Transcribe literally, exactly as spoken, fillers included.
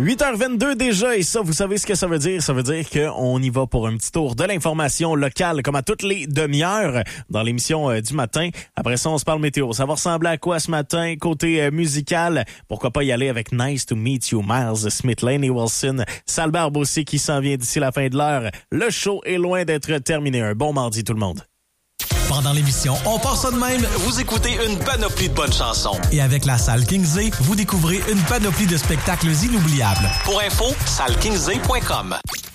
huit heures vingt-deux déjà, et ça, vous savez ce que ça veut dire? Ça veut dire qu'on y va pour un petit tour de l'information locale, comme à toutes les demi-heures dans l'émission euh, du matin. Après ça, on se parle météo. Ça va ressembler à quoi ce matin? Côté euh, musical, pourquoi pas y aller avec Nice to Meet You, Miles Smith, Lainey Wilson, Salbarbe aussi qui s'en vient d'ici la fin de l'heure. Le show est loin d'être terminé. Un bon mardi tout le monde. Pendant l'émission On part ça de même, vous écoutez une panoplie de bonnes chansons. Et avec la salle Kingsley, vous découvrez une panoplie de spectacles inoubliables. Pour info, salle kingsley point com.